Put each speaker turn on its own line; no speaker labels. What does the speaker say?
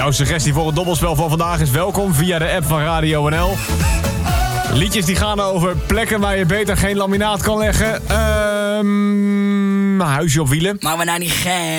Jouw suggestie voor het dobbelspel van vandaag is welkom via de app van Radio NL. Liedjes die gaan over plekken waar je beter geen laminaat kan leggen. Huisje op wielen.
Maar we nou niet gek.